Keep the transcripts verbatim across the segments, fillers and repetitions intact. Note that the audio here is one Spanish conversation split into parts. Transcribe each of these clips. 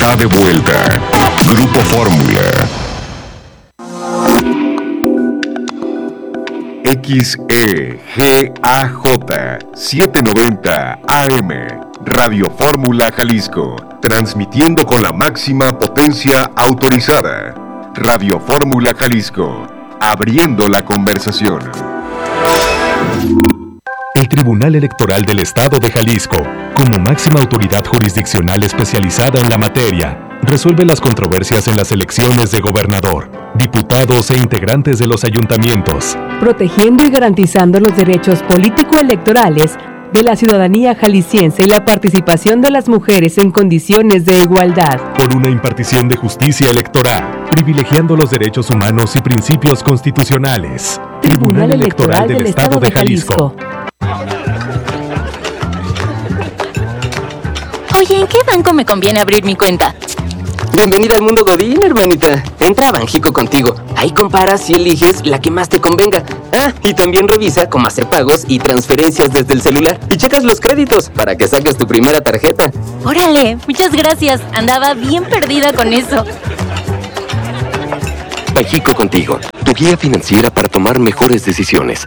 está de vuelta. Grupo Fórmula. X E G A J setecientos noventa A M, Radio Fórmula Jalisco, transmitiendo con la máxima potencia autorizada. Radio Fórmula Jalisco, abriendo la conversación. El Tribunal Electoral del Estado de Jalisco, como máxima autoridad jurisdiccional especializada en la materia, resuelve las controversias en las elecciones de gobernador, diputados e integrantes de los ayuntamientos, protegiendo y garantizando los derechos político-electorales de la ciudadanía jalisciense y la participación de las mujeres en condiciones de igualdad. Por una impartición de justicia electoral, privilegiando los derechos humanos y principios constitucionales. Tribunal, Tribunal Electoral, Electoral del, del Estado de Jalisco. Oye, ¿en qué banco me conviene abrir mi cuenta? Bienvenida al mundo Godín, hermanita. Entra a Banjico contigo. Ahí comparas y eliges la que más te convenga. Ah, y también revisa cómo hacer pagos y transferencias desde el celular. Y checas los créditos para que saques tu primera tarjeta. ¡Órale! Muchas gracias. Andaba bien perdida con eso. Banjico contigo. Tu guía financiera para tomar mejores decisiones.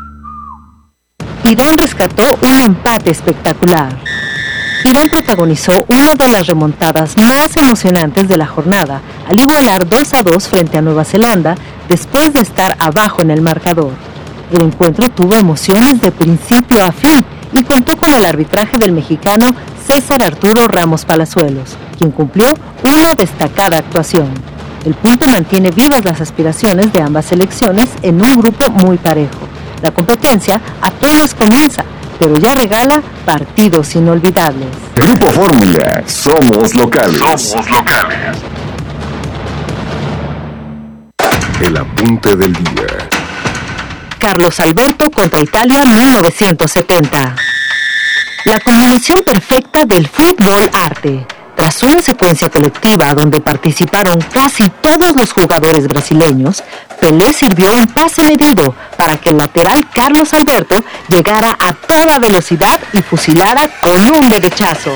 Iván rescató un empate espectacular. Iván protagonizó una de las remontadas más emocionantes de la jornada, al igualar dos a dos frente a Nueva Zelanda, después de estar abajo en el marcador. El encuentro tuvo emociones de principio a fin y contó con el arbitraje del mexicano César Arturo Ramos Palazuelos, quien cumplió una destacada actuación. El punto mantiene vivas las aspiraciones de ambas selecciones en un grupo muy parejo. La competencia apenas comienza, pero ya regala partidos inolvidables. Grupo Fórmula, somos locales. Somos locales. El apunte del día. Carlos Alberto contra Italia mil novecientos setenta. La combinación perfecta del fútbol arte. Tras una secuencia colectiva donde participaron casi todos los jugadores brasileños, Pelé sirvió un pase medido para que el lateral Carlos Alberto llegara a toda velocidad y fusilara con un derechazo.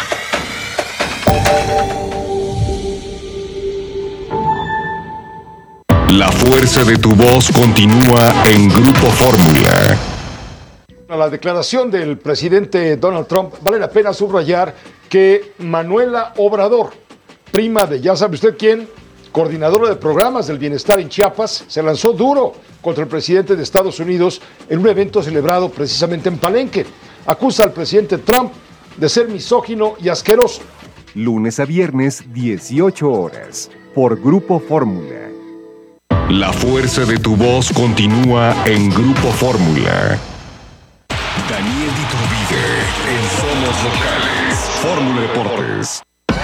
La fuerza de tu voz continúa en Grupo Fórmula. A la declaración del presidente Donald Trump, vale la pena subrayar que Manuela Obrador, prima de ya sabe usted quién, coordinadora de programas del bienestar en Chiapas, se lanzó duro contra el presidente de Estados Unidos en un evento celebrado precisamente en Palenque. Acusa al presidente Trump de ser misógino y asqueroso. Lunes a viernes, dieciocho horas, por Grupo Fórmula. La fuerza de tu voz continúa en Grupo Fórmula. Daniel Iturbide en Somos Locales. Fórmula Deportes.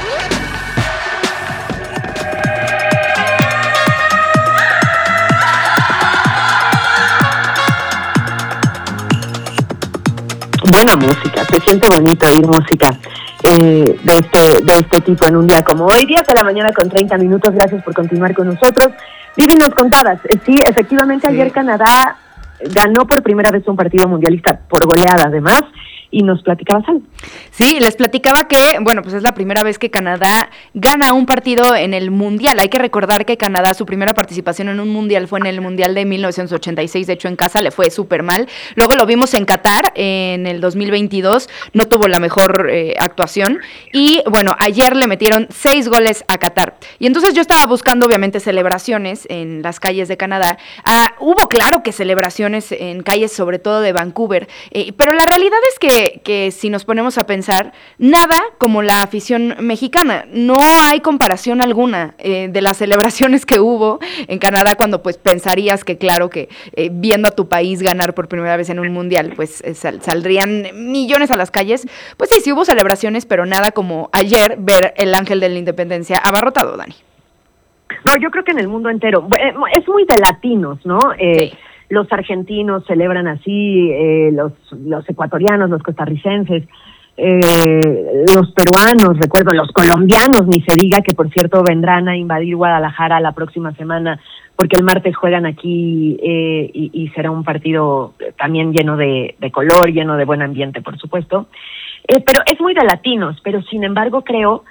Buena música, se siente bonito oír música eh, de este de este tipo en un día como hoy, diez de la mañana con treinta minutos. Gracias por continuar con nosotros. Vivi, nos contabas, eh, sí, efectivamente sí. Ayer Canadá ganó por primera vez un partido mundialista por goleada además, y nos platicabas algo. Sí, les platicaba que, bueno, pues es la primera vez que Canadá gana un partido en el Mundial. Hay que recordar que Canadá, su primera participación en un Mundial fue en el Mundial de mil novecientos ochenta y seis, de hecho en casa le fue súper mal. Luego lo vimos en Qatar en el dos mil veintidós, no tuvo la mejor eh, actuación, y bueno, ayer le metieron seis goles a Qatar. Y entonces yo estaba buscando obviamente celebraciones en las calles de Canadá. Ah, hubo claro que celebraciones en calles sobre todo de Vancouver, eh, pero la realidad es que que si nos ponemos a pensar, nada como la afición mexicana. No hay comparación alguna eh, de las celebraciones que hubo en Canadá, cuando pues pensarías que claro que eh, viendo a tu país ganar por primera vez en un mundial, pues eh, sal, saldrían millones a las calles. Pues sí, sí hubo celebraciones, pero nada como ayer ver el Ángel de la Independencia abarrotado, Dani. No, yo creo que en el mundo entero. Es muy de latinos, ¿no? Eh, sí. Los argentinos celebran así, eh, los, los ecuatorianos, los costarricenses, eh, los peruanos, recuerdo, los colombianos, ni se diga, que por cierto vendrán a invadir Guadalajara la próxima semana, porque el martes juegan aquí eh, y, y será un partido también lleno de, de color, lleno de buen ambiente, por supuesto. Eh, pero es muy de latinos, pero sin embargo creo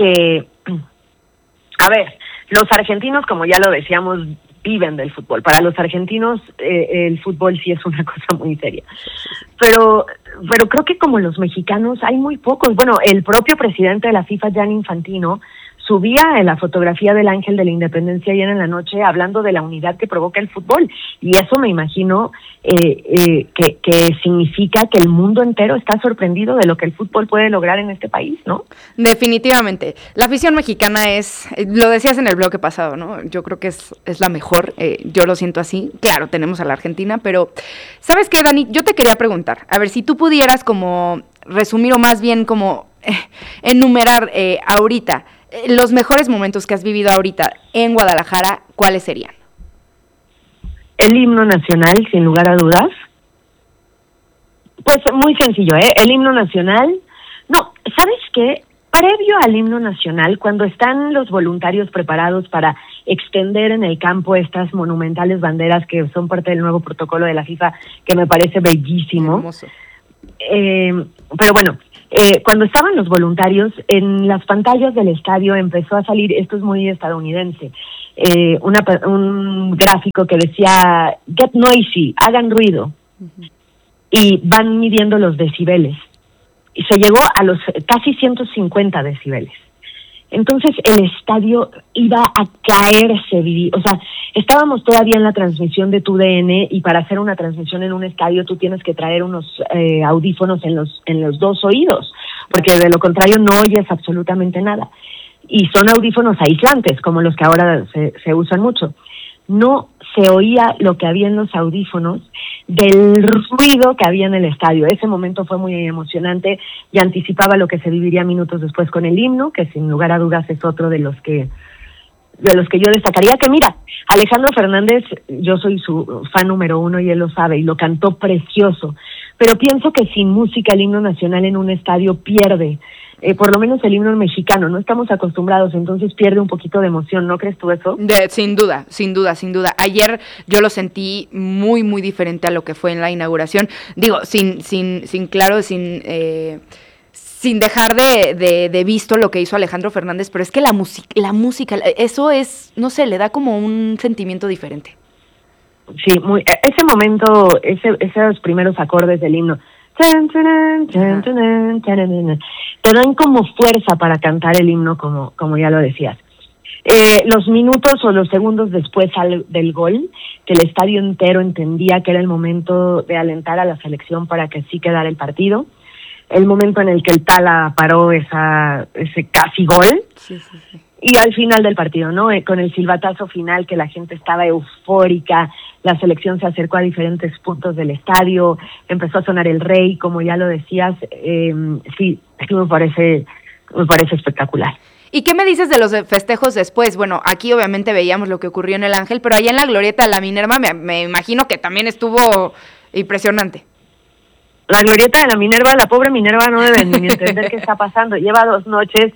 que, a ver, los argentinos, como ya lo decíamos, viven del fútbol. Para los argentinos eh, el fútbol sí es una cosa muy seria. Pero pero creo que como los mexicanos hay muy pocos. Bueno, el propio presidente de la FIFA, Gianni Infantino, subía en la fotografía del Ángel de la Independencia ayer en la noche hablando de la unidad que provoca el fútbol. Y eso me imagino eh, eh, que, que significa que el mundo entero está sorprendido de lo que el fútbol puede lograr en este país, ¿no? Definitivamente. La afición mexicana es, lo decías en el bloque pasado, ¿no? Yo creo que es, es la mejor, eh, yo lo siento así. Claro, tenemos a la Argentina, pero ¿sabes qué, Dani? Yo te quería preguntar, a ver, si tú pudieras como resumir o más bien como eh, enumerar eh, ahorita los mejores momentos que has vivido ahorita en Guadalajara, ¿cuáles serían? El himno nacional, sin lugar a dudas. Pues muy sencillo, ¿eh? El himno nacional. No, ¿sabes qué? Previo al himno nacional, cuando están los voluntarios preparados para extender en el campo estas monumentales banderas que son parte del nuevo protocolo de la FIFA, que me parece bellísimo. Hermoso. Eh, pero bueno, eh, cuando estaban los voluntarios, en las pantallas del estadio empezó a salir, esto es muy estadounidense, eh, una, un gráfico que decía, get noisy, hagan ruido, uh-huh. Y van midiendo los decibeles. Y se llegó a los casi ciento cincuenta decibeles. Entonces el estadio iba a caerse, o sea, estábamos todavía en la transmisión de T U D N y para hacer una transmisión en un estadio tú tienes que traer unos eh, audífonos en los en los dos oídos, porque de lo contrario no oyes absolutamente nada. Y son audífonos aislantes, como los que ahora se, se usan mucho. No se oía lo que había en los audífonos del ruido que había en el estadio. Ese momento fue muy emocionante y anticipaba lo que se viviría minutos después con el himno, que sin lugar a dudas es otro de los que de los que yo destacaría. Que mira, Alejandro Fernández, yo soy su fan número uno y él lo sabe, y lo cantó precioso, pero pienso que sin música el himno nacional en un estadio pierde, eh, por lo menos el himno mexicano, no estamos acostumbrados, entonces pierde un poquito de emoción, ¿no crees tú eso? De, sin duda, sin duda, sin duda. Ayer yo lo sentí muy, muy diferente a lo que fue en la inauguración. Digo, sin, sin, sin claro, sin... Eh, sin dejar de, de, de visto lo que hizo Alejandro Fernández, pero es que la música, la música, eso es, no sé, le da como un sentimiento diferente. Sí, muy, ese momento, ese, esos primeros acordes del himno, te dan como fuerza para cantar el himno, como, como ya lo decías. Eh, los minutos o los segundos después al, del gol, que el estadio entero entendía que era el momento de alentar a la selección para que sí quedara el partido. El momento en el que el Tala paró esa ese casi gol, sí, sí, sí. Y al final del partido, ¿no? Eh, con el silbatazo final, que la gente estaba eufórica, la selección se acercó a diferentes puntos del estadio, empezó a sonar el Rey, como ya lo decías, eh, sí, sí me parece, me parece espectacular. ¿Y qué me dices de los festejos después? Bueno, aquí obviamente veíamos lo que ocurrió en el Ángel, pero allá en la glorieta de la Minerva me, me imagino que también estuvo impresionante. La glorieta de la Minerva, la pobre Minerva no debe ni entender qué está pasando. Lleva dos noches,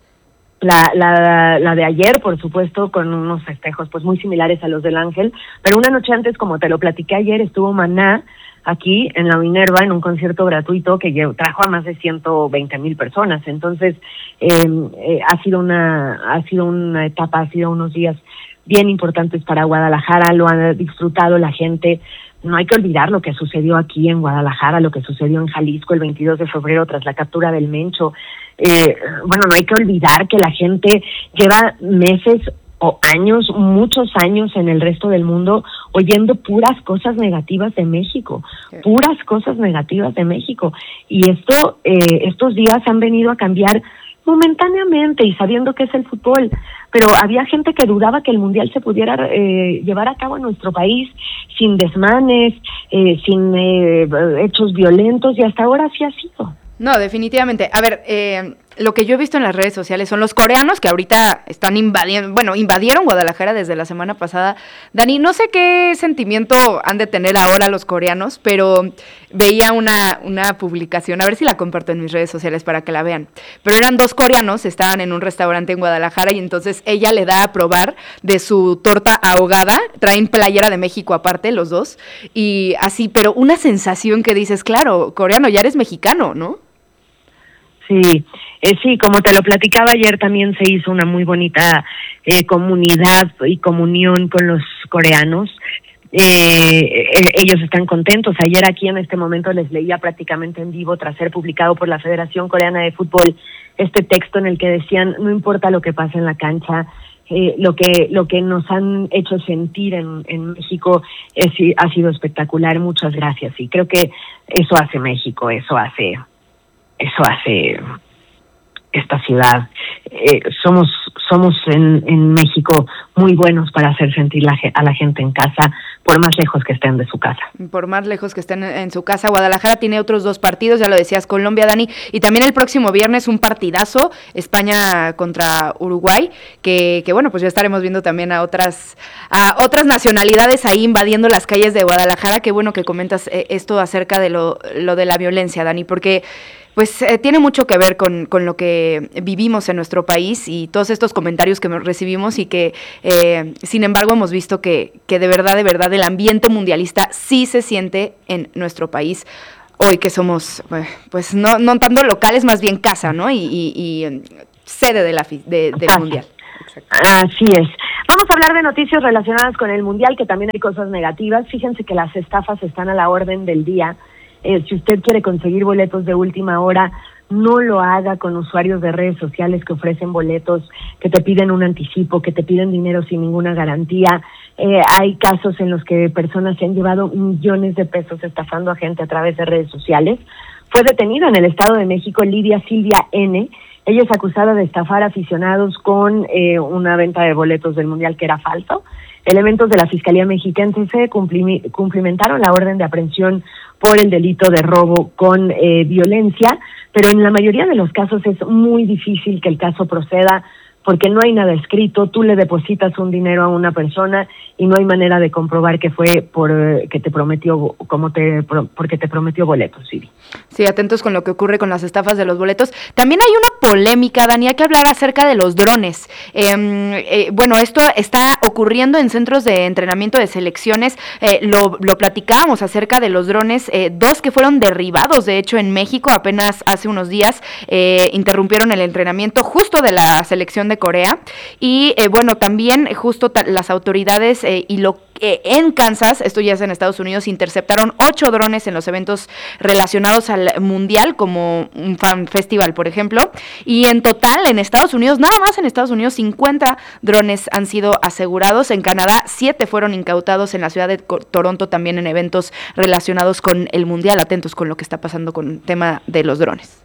la, la, la de ayer, por supuesto, con unos festejos pues muy similares a los del Ángel, pero una noche antes, como te lo platiqué ayer, estuvo Maná aquí en la Minerva en un concierto gratuito que trajo a más de ciento veinte mil personas. Entonces, eh, eh, ha sido una ha sido una etapa, ha sido unos días bien importantes para Guadalajara, lo ha disfrutado la gente. No hay que olvidar lo que sucedió aquí en Guadalajara, lo que sucedió en Jalisco el veintidós de febrero tras la captura del Mencho. Eh, bueno, no hay que olvidar que la gente lleva meses o años, muchos años en el resto del mundo oyendo puras cosas negativas de México, puras cosas negativas de México. Y esto, eh, estos días han venido a cambiar momentáneamente y sabiendo que es el fútbol, pero había gente que dudaba que el Mundial se pudiera eh, llevar a cabo en nuestro país sin desmanes, eh, sin eh, hechos violentos, y hasta ahora sí ha sido. No, definitivamente. A ver, eh, lo que yo he visto en las redes sociales son los coreanos que ahorita están invadiendo, bueno, invadieron Guadalajara desde la semana pasada. Dani, no sé qué sentimiento han de tener ahora los coreanos, pero veía una, una publicación, a ver si la comparto en mis redes sociales para que la vean. Pero eran dos coreanos, estaban en un restaurante en Guadalajara y entonces ella le da a probar de su torta ahogada, traen playera de México aparte los dos, y así, pero una sensación que dices, claro, coreano, ya eres mexicano, ¿no? Sí, eh, sí, como te lo platicaba ayer, también se hizo una muy bonita eh, comunidad y comunión con los coreanos. Eh, ellos están contentos. Ayer aquí en este momento les leía prácticamente en vivo, tras ser publicado por la Federación Coreana de Fútbol, este texto en el que decían, no importa lo que pase en la cancha, eh, lo que lo que nos han hecho sentir en, en México es, ha sido espectacular, muchas gracias. Y creo que eso hace México, eso hace, eso hace esta ciudad. Eh, somos somos en, en México muy buenos para hacer sentir la, a la gente en casa, por más lejos que estén de su casa. Por más lejos que estén en su casa. Guadalajara tiene otros dos partidos, ya lo decías, Colombia, Dani, y también el próximo viernes un partidazo, España contra Uruguay, que, que bueno, pues ya estaremos viendo también a otras a otras nacionalidades ahí invadiendo las calles de Guadalajara. Qué bueno que comentas eh, esto acerca de lo, lo de la violencia, Dani, porque pues eh, tiene mucho que ver con, con lo que vivimos en nuestro país y todos estos comentarios que recibimos y que, eh, sin embargo, hemos visto que, que de verdad, de verdad, el ambiente mundialista sí se siente en nuestro país. Hoy que somos, pues, no, no tanto locales, más bien casa, ¿no? Y, y, y sede de la, de, del Mundial. Exacto. Así es. Vamos a hablar de noticias relacionadas con el Mundial, que también hay cosas negativas. Fíjense que las estafas están a la orden del día. Eh, si usted quiere conseguir boletos de última hora, no lo haga con usuarios de redes sociales que ofrecen boletos, que te piden un anticipo, que te piden dinero sin ninguna garantía. Eh, hay casos en los que personas se han llevado millones de pesos estafando a gente a través de redes sociales. Fue detenida en el Estado de México Lidia Silvia N. Ella es acusada de estafar aficionados con eh, una venta de boletos del Mundial que era falso. Elementos de la Fiscalía Mexiquense cumplimentaron la orden de aprehensión por el delito de robo con eh, violencia, pero en la mayoría de los casos es muy difícil que el caso proceda porque no hay nada escrito. Tú le depositas un dinero a una persona y no hay manera de comprobar que fue por eh, que te prometió, como te porque te prometió boletos, Siri. Sí, atentos con lo que ocurre con las estafas de los boletos. También hay una polémica, Dani, hay que hablar acerca de los drones. Eh, eh, bueno, esto está ocurriendo en centros de entrenamiento de selecciones. Eh, lo, lo platicábamos acerca de los drones, eh, dos que fueron derribados, de hecho, en México apenas hace unos días, eh, interrumpieron el entrenamiento justo de la selección de Corea. Y eh, bueno, también justo ta- las autoridades eh, y lo eh, en Kansas, esto ya es en Estados Unidos, interceptaron ocho drones en los eventos relacionados al Mundial, como un fan festival, por ejemplo, y en total en Estados Unidos, nada más en Estados Unidos, cincuenta drones han sido asegurados. En Canadá, siete fueron incautados en la ciudad de Toronto, también en eventos relacionados con el Mundial. Atentos con lo que está pasando con el tema de los drones.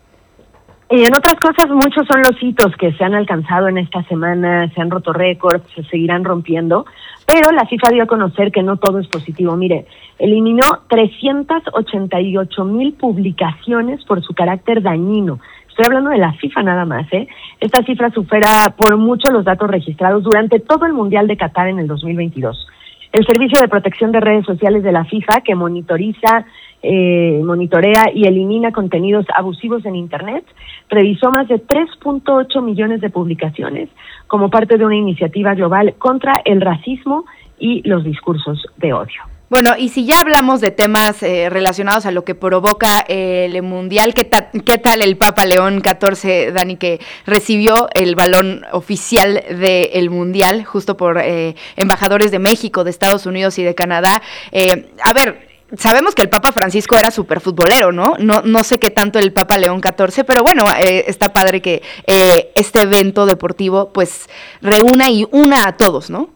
Y en otras cosas, muchos son los hitos que se han alcanzado en esta semana, se han roto récords, se seguirán rompiendo, pero la FIFA dio a conocer que no todo es positivo. Mire, eliminó trescientas ochenta y ocho mil publicaciones por su carácter dañino. Estoy hablando de la FIFA nada más, ¿eh? Esta cifra supera por mucho los datos registrados durante todo el Mundial de Qatar en el dos mil veintidós. El Servicio de Protección de Redes Sociales de la FIFA, que monitoriza, eh, monitorea y elimina contenidos abusivos en Internet, revisó más de tres punto ocho millones de publicaciones como parte de una iniciativa global contra el racismo y los discursos de odio. Bueno, y si ya hablamos de temas eh, relacionados a lo que provoca eh, el Mundial, ¿qué, ta- ¿qué tal el Papa León catorce, Dani, que recibió el balón oficial del Mundial justo por eh, embajadores de México, de Estados Unidos y de Canadá? Eh, a ver, sabemos que el Papa Francisco era súper futbolero, ¿no? ¿no? No sé qué tanto el Papa León catorce, pero bueno, eh, está padre que eh, este evento deportivo pues reúna y una a todos, ¿no?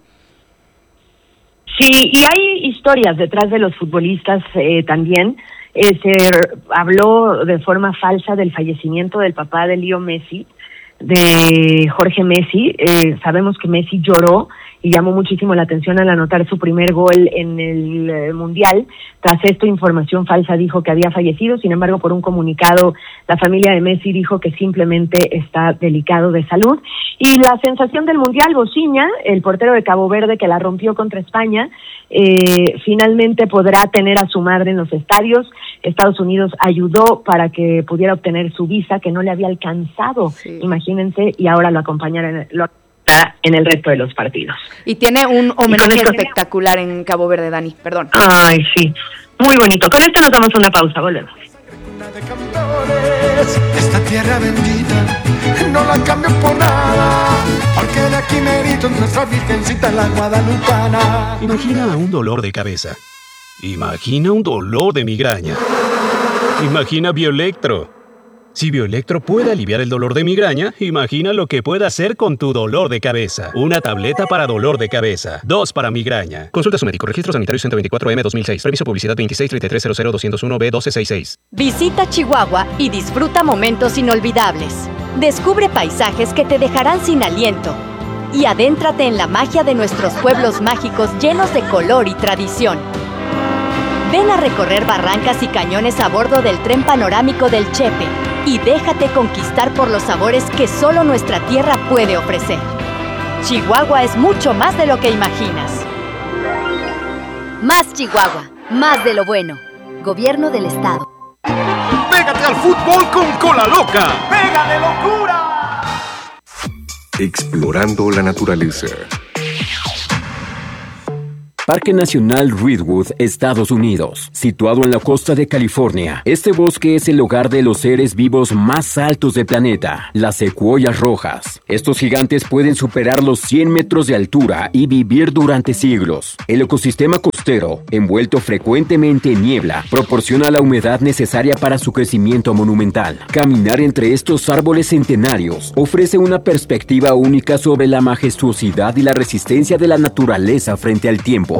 Sí, y hay historias detrás de los futbolistas eh, también. Eh, se habló de forma falsa del fallecimiento del papá de Leo Messi, de Jorge Messi. Eh, sabemos que Messi lloró y llamó muchísimo la atención al anotar su primer gol en el eh, Mundial. Tras esto, información falsa dijo que había fallecido. Sin embargo, por un comunicado, la familia de Messi dijo que simplemente está delicado de salud. Y la sensación del Mundial, Bociña, el portero de Cabo Verde que la rompió contra España, eh, finalmente podrá tener a su madre en los estadios. Estados Unidos ayudó para que pudiera obtener su visa, que no le había alcanzado, sí. Imagínense, y ahora lo acompañará en, lo en el resto de los partidos. Y tiene un homenaje espectacular en Cabo Verde, Dani, perdón. Ay, sí, muy bonito. Con esto nos damos una pausa, volvemos. tierra bendita no la cambio por nada, porque de aquí merito nuestra virgencita la guadalupana. Imagina un dolor de cabeza. Imagina un dolor de migraña. Imagina Bioelectro. Si Bioelectro puede aliviar el dolor de migraña, imagina lo que puede hacer con tu dolor de cabeza. Una tableta para dolor de cabeza. Dos para migraña. Consulta a su médico. Registro Sanitario ciento veinticuatro M dos mil seis. Reviso publicidad veintiséis treinta y tres cero cero doscientos uno B doce sesenta y seis. Visita Chihuahua y disfruta momentos inolvidables. Descubre paisajes que te dejarán sin aliento. Y adéntrate en la magia de nuestros pueblos mágicos llenos de color y tradición. Ven a recorrer barrancas y cañones a bordo del tren panorámico del Chepe y déjate conquistar por los sabores que solo nuestra tierra puede ofrecer. Chihuahua es mucho más de lo que imaginas. Más Chihuahua, más de lo bueno. Gobierno del Estado. ¡Pégate al fútbol con Cola Loca! ¡Pega de locura! Explorando la naturaleza. Parque Nacional Redwood, Estados Unidos. Situado en la costa de California, este bosque es el hogar de los seres vivos más altos del planeta, las secuoyas rojas. Estos gigantes pueden superar los cien metros de altura y vivir durante siglos. El ecosistema costero, envuelto frecuentemente en niebla, proporciona la humedad necesaria para su crecimiento monumental. Caminar entre estos árboles centenarios ofrece una perspectiva única sobre la majestuosidad y la resistencia de la naturaleza frente al tiempo.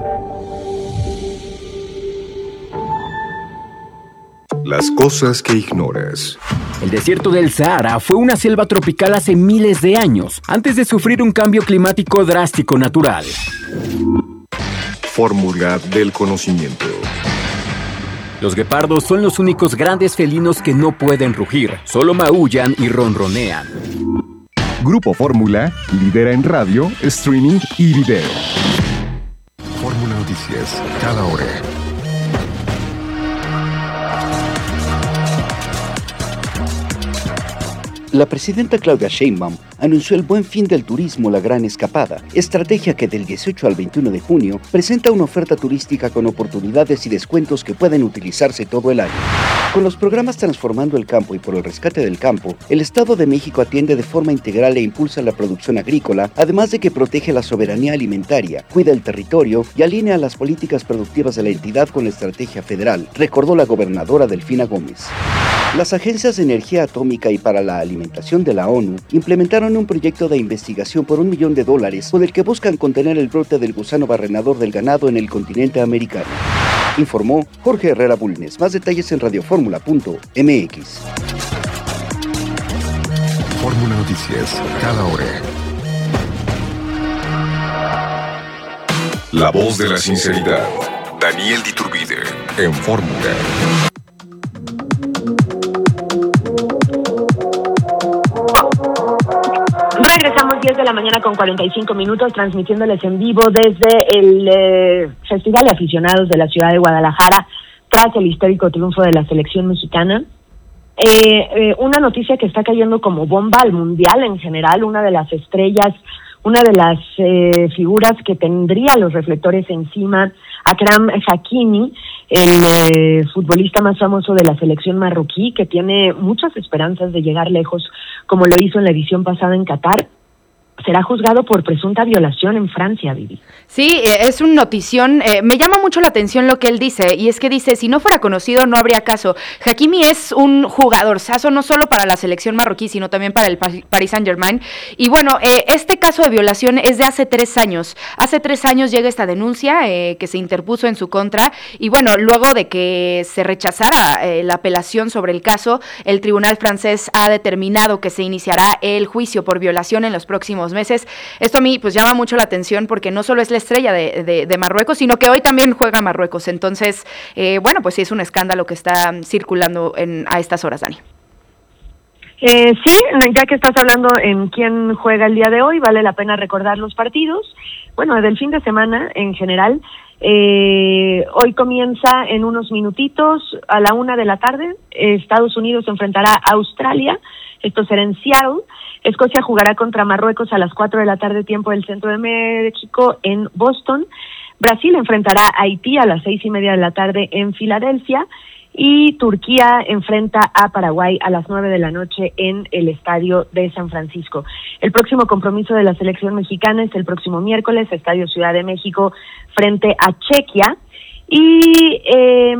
Las cosas que ignoras. El desierto del Sahara fue una selva tropical hace miles de años, antes de sufrir un cambio climático drástico natural. Fórmula del conocimiento. Los guepardos son los únicos grandes felinos que no pueden rugir, solo maullan y ronronean. Grupo Fórmula lidera en radio, streaming y video. Fórmula Noticias, cada hora. La presidenta Claudia Sheinbaum anunció el Buen Fin del Turismo La Gran Escapada, estrategia que del dieciocho al veintiuno de junio presenta una oferta turística con oportunidades y descuentos que pueden utilizarse todo el año. Con los programas Transformando el Campo y Por el Rescate del Campo, el Estado de México atiende de forma integral e impulsa la producción agrícola, además de que protege la soberanía alimentaria, cuida el territorio y alinea las políticas productivas de la entidad con la estrategia federal, recordó la gobernadora Delfina Gómez. Las agencias de energía atómica y para la alimentación de la ONU implementaron un proyecto de investigación por un millón de dólares con el que buscan contener el brote del gusano barrenador del ganado en el continente americano. Informó Jorge Herrera Bulnes. Más detalles en radioformula punto m x. Fórmula Noticias, cada hora. La voz de la sinceridad. Daniel Diturbide, en Fórmula. Regresamos diez de la mañana con cuarenta y cinco minutos, transmitiéndoles en vivo desde el eh, Festival de Aficionados de la ciudad de Guadalajara, tras el histórico triunfo de la selección mexicana. Eh, eh, una noticia que está cayendo como bomba al mundial en general, una de las estrellas, una de las eh, figuras que tendría los reflectores encima, Akram Hakimi, el eh, futbolista más famoso de la selección marroquí, que tiene muchas esperanzas de llegar lejos, como lo hizo en la edición pasada en Qatar, será juzgado por presunta violación en Francia, Vivi. Sí, es un notición. Eh, me llama mucho la atención lo que él dice, y es que dice, si no fuera conocido no habría caso. Hakimi es un jugadorzazo, no solo para la selección marroquí, sino también para el Paris Saint-Germain. Y bueno, eh, este caso de violación es de hace tres años. Hace tres años llega esta denuncia eh, que se interpuso en su contra, y bueno, luego de que se rechazara eh, la apelación sobre el caso, el tribunal francés ha determinado que se iniciará el juicio por violación en los próximos meses. Esto a mí pues llama mucho la atención porque no solo es la estrella de, de, de Marruecos, sino que hoy también juega Marruecos. Entonces, eh, bueno, pues sí es un escándalo que está circulando en, a estas horas, Dani. Eh, sí, ya que estás hablando en quién juega el día de hoy, vale la pena recordar los partidos. Bueno, del fin de semana en general. Eh, hoy comienza en unos minutitos a la una de la tarde. Estados Unidos enfrentará a Australia. Esto será en Seattle. Escocia jugará contra Marruecos a las cuatro de la tarde, tiempo del centro de México, en Boston. Brasil enfrentará a Haití a las seis y media de la tarde en Filadelfia. Y Turquía enfrenta a Paraguay a las nueve de la noche en el Estadio de San Francisco. El próximo compromiso de la selección mexicana es el próximo miércoles, Estadio Ciudad de México, frente a Chequia. Y eh,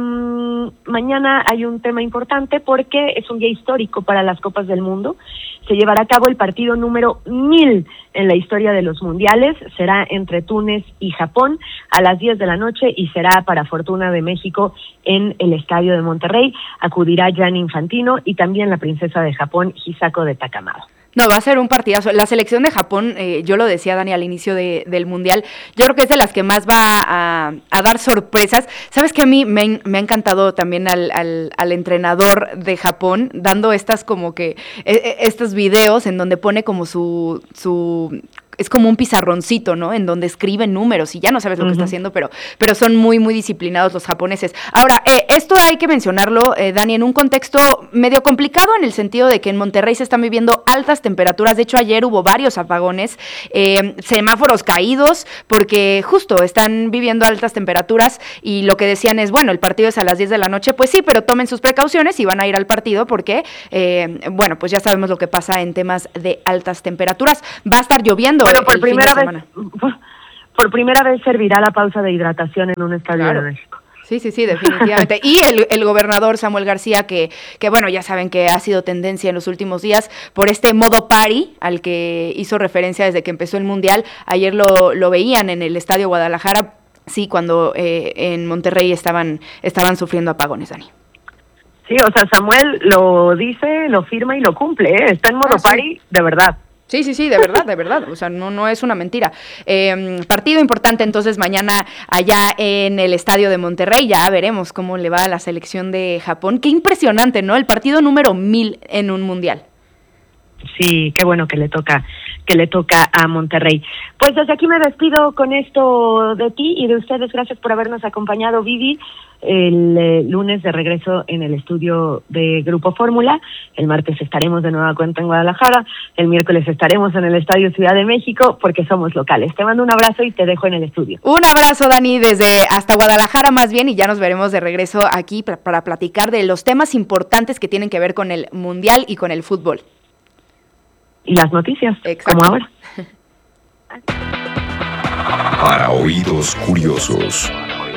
mañana hay un tema importante porque es un día histórico para las Copas del Mundo. Se llevará a cabo el partido número mil en la historia de los mundiales. Será entre Túnez y Japón a las diez de la noche y será para fortuna de México en el Estadio de Monterrey. Acudirá Gianni Infantino y también la princesa de Japón, Hisako de Takamado. No, va a ser un partidazo. La selección de Japón, eh, yo lo decía, Dani, al inicio de, del Mundial, yo creo que es de las que más va a, a dar sorpresas. ¿Sabes qué? A mí me, me ha encantado también al, al, al entrenador de Japón, dando estas como que, eh, estos videos en donde pone como su... su es como un pizarroncito, ¿no? En donde escriben números y ya no sabes lo uh-huh. que está haciendo, pero, pero son muy, muy disciplinados los japoneses. Ahora, eh, esto hay que mencionarlo, eh, Dani, en un contexto medio complicado en el sentido de que en Monterrey se están viviendo altas temperaturas. De hecho, ayer hubo varios apagones, eh, semáforos caídos, porque justo están viviendo altas temperaturas y lo que decían es, bueno, el partido es a las diez de la noche, pues sí, pero tomen sus precauciones y van a ir al partido porque, eh, bueno, pues ya sabemos lo que pasa en temas de altas temperaturas. Va a estar lloviendo. Bueno, por primera vez, por primera vez servirá la pausa de hidratación en un estadio claro. de México. Sí, sí, sí, definitivamente. Y el, el gobernador Samuel García, que, que bueno, ya saben que ha sido tendencia en los últimos días por este modo party al que hizo referencia desde que empezó el Mundial. Ayer lo, lo veían en el Estadio Guadalajara, sí, cuando eh, en Monterrey estaban, estaban sufriendo apagones, Dani. Sí, o sea, Samuel lo dice, lo firma y lo cumple, ¿eh? Está en modo ah, party sí. de verdad. Sí, sí, sí, de verdad, de verdad, o sea, no, no es una mentira. Eh, partido importante entonces mañana allá en el Estadio de Monterrey, ya veremos cómo le va a la selección de Japón. Qué impresionante, ¿no? El partido número mil en un mundial. Sí, qué bueno que le toca, que le toca a Monterrey. Pues desde aquí me despido con esto de ti y de ustedes. Gracias por habernos acompañado, Vivi. El eh, lunes de regreso en el estudio de Grupo Fórmula. El martes estaremos de nueva cuenta en Guadalajara. El miércoles estaremos en el Estadio Ciudad de México porque somos locales. Te mando un abrazo y te dejo en el estudio. Un abrazo, Dani, desde hasta Guadalajara más bien, y ya nos veremos de regreso aquí para, para platicar de los temas importantes que tienen que ver con el Mundial y con el fútbol. Y las noticias, exacto. Como ahora. Para oídos curiosos.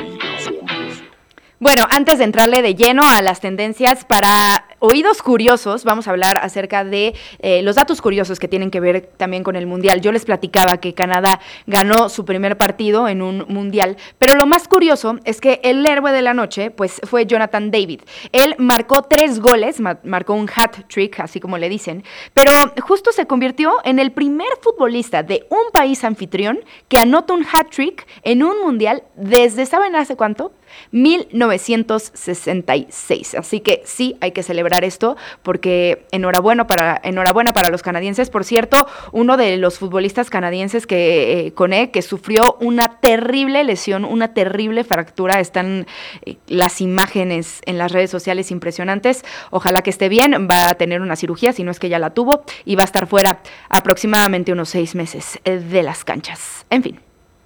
Bueno, antes de entrarle de lleno a las tendencias, para oídos curiosos, vamos a hablar acerca de eh, los datos curiosos que tienen que ver también con el Mundial. Yo les platicaba que Canadá ganó su primer partido en un Mundial, pero lo más curioso es que el héroe de la noche pues fue Jonathan David. Él marcó tres goles, ma- marcó un hat-trick, así como le dicen, pero justo se convirtió en el primer futbolista de un país anfitrión que anota un hat-trick en un Mundial desde, ¿saben hace cuánto? mil novecientos sesenta y seis. Así que sí, hay que celebrar esto porque enhorabuena para, enhorabuena para los canadienses. Por cierto, uno de los futbolistas canadienses que eh, Coné, que sufrió una terrible lesión, una terrible fractura. Están eh, las imágenes en las redes sociales impresionantes. Ojalá que esté bien. Va a tener una cirugía, si no es que ya la tuvo, y va a estar fuera aproximadamente unos seis meses eh, de las canchas. En fin.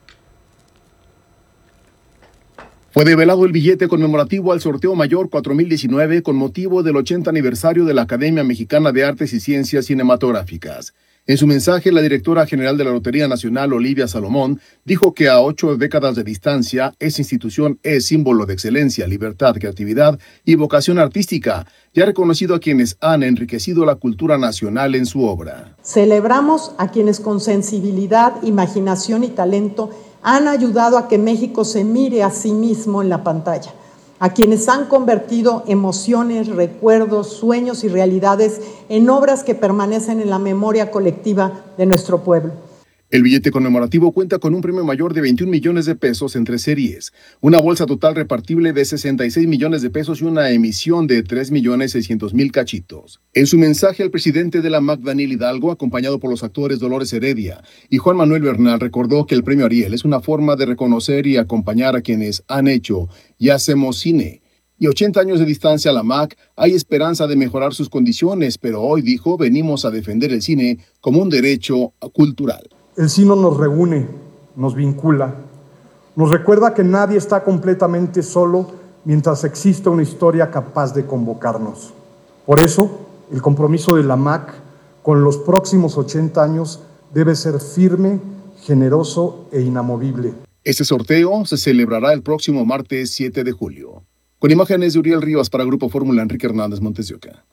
Fue develado el billete conmemorativo al sorteo mayor cuatro mil diecinueve con motivo del ochenta aniversario de la Academia Mexicana de Artes y Ciencias Cinematográficas. En su mensaje, la directora general de la Lotería Nacional, Olivia Salomón, dijo que a ocho décadas de distancia, esa institución es símbolo de excelencia, libertad, creatividad y vocación artística, y ha reconocido a quienes han enriquecido la cultura nacional en su obra. Celebramos a quienes con sensibilidad, imaginación y talento han ayudado a que México se mire a sí mismo en la pantalla, a quienes han convertido emociones, recuerdos, sueños y realidades en obras que permanecen en la memoria colectiva de nuestro pueblo. El billete conmemorativo cuenta con un premio mayor de veintiún millones de pesos en tres series, una bolsa total repartible de sesenta y seis millones de pesos y una emisión de tres millones seiscientos mil cachitos. En su mensaje, el presidente de la M A C, Daniel Hidalgo, acompañado por los actores Dolores Heredia y Juan Manuel Bernal, recordó que el premio Ariel es una forma de reconocer y acompañar a quienes han hecho y hacemos cine. Y ochenta años de distancia a la M A C, hay esperanza de mejorar sus condiciones, pero hoy, dijo, venimos a defender el cine como un derecho cultural. El cine nos reúne, nos vincula, nos recuerda que nadie está completamente solo mientras exista una historia capaz de convocarnos. Por eso, el compromiso de la M A C con los próximos ochenta años debe ser firme, generoso e inamovible. Este sorteo se celebrará el próximo martes siete de julio. Con imágenes de Uriel Rivas para Grupo Fórmula, Enrique Hernández Montes de Oca.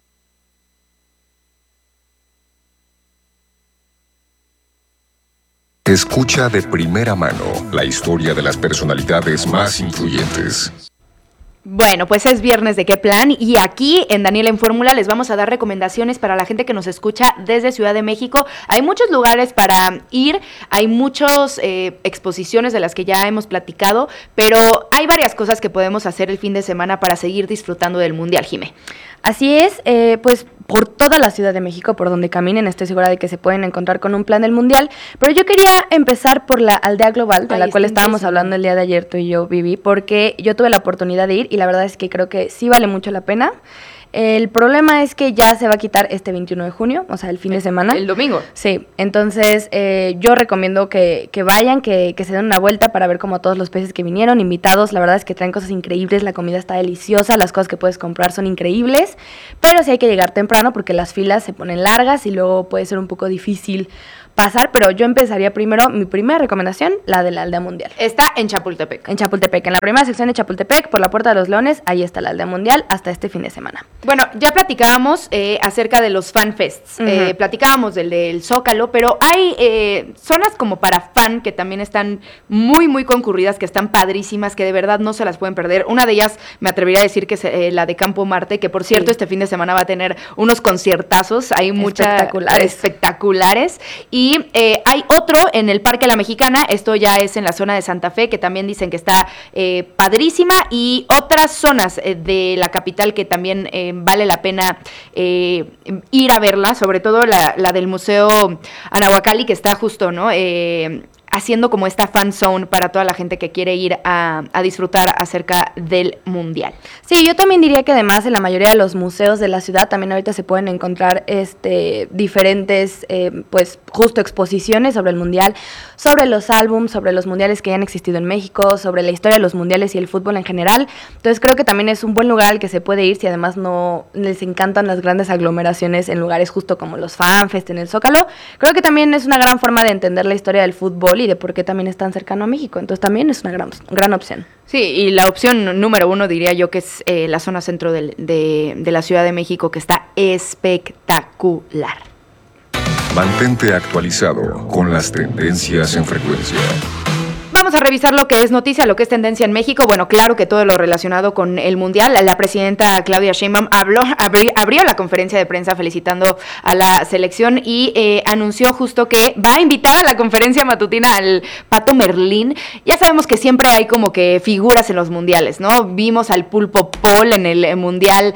Escucha de primera mano la historia de las personalidades más influyentes. Bueno, pues es viernes de qué plan y aquí en Daniela en Fórmula les vamos a dar recomendaciones para la gente que nos escucha desde Ciudad de México. Hay muchos lugares para ir, hay muchas eh, exposiciones de las que ya hemos platicado, pero hay varias cosas que podemos hacer el fin de semana para seguir disfrutando del Mundial, Jimé. Así es, eh, pues por toda la Ciudad de México, por donde caminen, estoy segura de que se pueden encontrar con un plan del Mundial, pero yo quería empezar por la aldea global, de Ay, la cual estábamos hablando el día de ayer tú y yo, Vivi, porque yo tuve la oportunidad de ir y la verdad es que creo que sí vale mucho la pena. El problema es que ya se va a quitar este veintiuno de junio, o sea, el fin de semana. El domingo. Sí, entonces eh, yo recomiendo que, que vayan, que, que se den una vuelta para ver como todos los peces que vinieron, invitados. La verdad es que traen cosas increíbles, la comida está deliciosa, las cosas que puedes comprar son increíbles, pero sí hay que llegar temprano porque las filas se ponen largas y luego puede ser un poco difícil pasar, pero yo empezaría primero, mi primera recomendación, la de la Aldea Mundial. Está en Chapultepec. En Chapultepec, en la primera sección de Chapultepec, por la Puerta de los Leones, ahí está la Aldea Mundial hasta este fin de semana. Bueno, ya platicábamos eh, acerca de los fan fests, uh-huh. eh, platicábamos del, del Zócalo, pero hay eh, zonas como para fan que también están muy, muy concurridas, que están padrísimas, que de verdad no se las pueden perder. Una de ellas, me atrevería a decir que es eh, la de Campo Marte, que por cierto, sí. este fin de semana va a tener unos conciertazos, hay muchas espectaculares. espectaculares, y Y eh, hay otro en el Parque La Mexicana, esto ya es en la zona de Santa Fe, que también dicen que está eh, padrísima, y otras zonas eh, de la capital que también eh, vale la pena eh, ir a verla, sobre todo la, la del Museo Anahuacalli, que está justo, ¿no?, eh, haciendo como esta fan zone para toda la gente que quiere ir a, a disfrutar acerca del Mundial. Sí, yo también diría que además en la mayoría de los museos de la ciudad también ahorita se pueden encontrar este diferentes, eh, pues justo exposiciones sobre el Mundial, sobre los álbums, sobre los mundiales que ya han existido en México, sobre la historia de los mundiales y el fútbol en general. Entonces creo que también es un buen lugar al que se puede ir si además no les encantan las grandes aglomeraciones en lugares justo como los FanFest en el Zócalo. Creo que también es una gran forma de entender la historia del fútbol y de por qué también es tan cercano a México. Entonces también es una gran, gran opción. Sí, y la opción número uno diría yo que es eh, la zona centro de, de, de la Ciudad de México, que está espectacular. Mantente actualizado con las tendencias en frecuencia. Vamos a revisar lo que es noticia, lo que es tendencia en México. Bueno, claro que todo lo relacionado con el Mundial. La presidenta Claudia Sheinbaum habló, abri, abrió la conferencia de prensa felicitando a la selección y eh, anunció justo que va a invitar a la conferencia matutina al Pato Merlín. Ya sabemos que siempre hay como que figuras en los mundiales, ¿no? Vimos al Pulpo Paul en el Mundial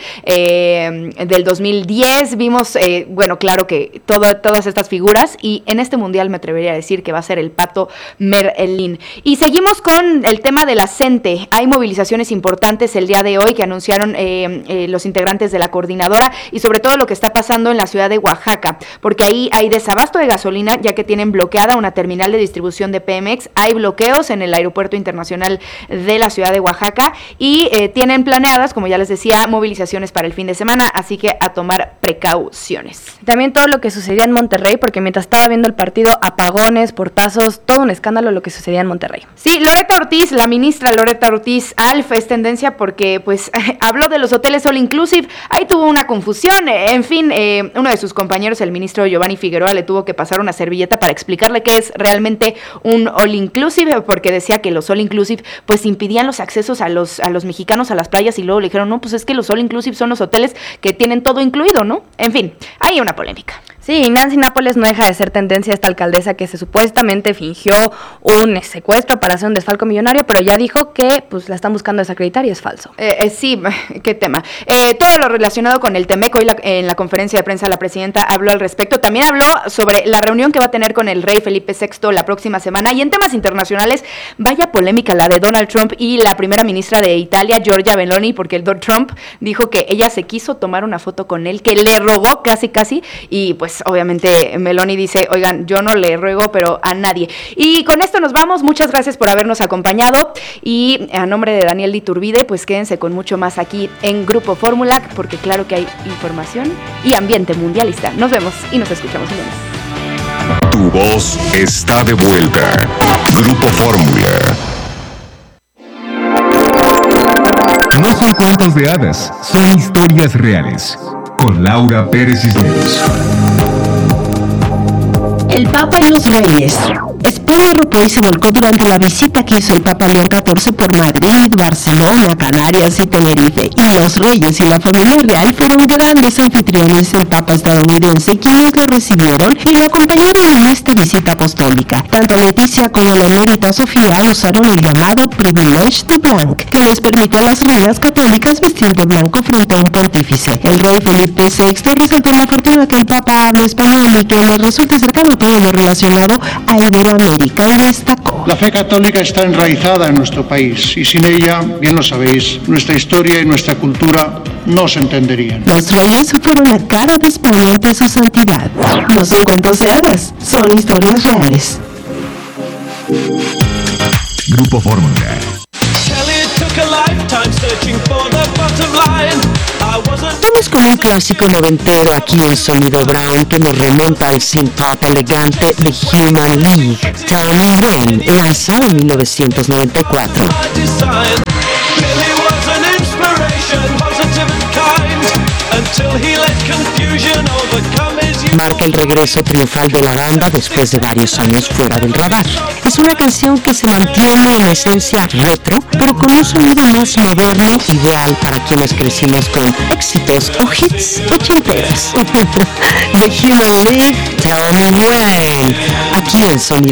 eh, del dos mil diez, vimos, eh, bueno, claro que todo, todas estas figuras, y en este Mundial me atrevería a decir que va a ser el Pato Merlín. Y seguimos con el tema de la CENTE. Hay movilizaciones importantes el día de hoy que anunciaron eh, eh, los integrantes de la coordinadora, y sobre todo lo que está pasando en la ciudad de Oaxaca, porque ahí hay desabasto de gasolina ya que tienen bloqueada una terminal de distribución de Pemex, hay bloqueos en el aeropuerto internacional de la ciudad de Oaxaca y eh, tienen planeadas, como ya les decía, movilizaciones para el fin de semana, así que a tomar precauciones. También todo lo que sucedía en Monterrey, porque mientras estaba viendo el partido, apagones, portazos, todo un escándalo lo que sucedía en Monterrey. Sí, Loretta Ortiz, la ministra Loretta Ortiz Alf, es tendencia porque pues habló de los hoteles all inclusive, ahí tuvo una confusión, en fin, eh, uno de sus compañeros, el ministro Giovanni Figueroa, le tuvo que pasar una servilleta para explicarle qué es realmente un all inclusive, porque decía que los all inclusive pues impidían los accesos a los, a los mexicanos a las playas, y luego le dijeron, no, pues es que los all inclusive son los hoteles que tienen todo incluido, ¿no? En fin, hay una polémica. Sí, Nancy Nápoles no deja de ser tendencia, esta alcaldesa que se supuestamente fingió un secuestro para hacer un desfalco millonario, pero ya dijo que pues la están buscando desacreditar y es falso. Eh, eh, sí, qué tema. Eh, todo lo relacionado con el Temec, hoy la, en la conferencia de prensa la presidenta habló al respecto, también habló sobre la reunión que va a tener con el rey Felipe sexto la próxima semana, y en temas internacionales, vaya polémica la de Donald Trump y la primera ministra de Italia, Giorgia Meloni, porque el Trump dijo que ella se quiso tomar una foto con él, que le rogó casi casi, y pues pues obviamente Meloni dice, oigan, yo no le ruego, pero a nadie. Y con esto nos vamos. Muchas gracias por habernos acompañado. Y a nombre de Daniel de Iturbide, pues quédense con mucho más aquí en Grupo Fórmula, porque claro que hay información y ambiente mundialista. Nos vemos y nos escuchamos el lunes. Tu voz está de vuelta. Grupo Fórmula. No son cuentos de hadas, son historias reales. Con Laura Pérez Cisneros. El Papa y los Reyes. España arropó y se volcó durante la visita que hizo el Papa León catorce por Madrid, Barcelona, Canarias y Tenerife. Y los reyes y la familia real fueron grandes anfitriones del Papa estadounidense, quienes lo recibieron y lo acompañaron en esta visita apostólica. Tanto Leticia como la emérita Sofía usaron el llamado privilege de blanc, que les permite a las reinas católicas vestir de blanco frente a un pontífice. El rey Felipe sexto resaltó la fortuna que el Papa habla español y que les resulta cercano todo lo relacionado a Iberoamérica, y destacó: la fe católica está enraizada en nuestro país y sin ella, bien lo sabéis, nuestra historia y nuestra cultura no se entenderían. Los reyes fueron la cara de España ante su santidad. No son cuentos de hadas, son historias reales. Grupo Fórmula. Vamos con un clásico noventero aquí en Sonido Brown que nos remonta al synth-pop elegante de Human League. Tommy Wayne, lanzado en mil novecientos noventa y cuatro. Marca el regreso triunfal de la banda después de varios años fuera del radar. Es una canción que se mantiene en esencia retro, pero con un sonido más moderno, ideal para quienes crecimos con éxitos o hits ochenteros. The Human League, Tommy Wayne, aquí en Sonido.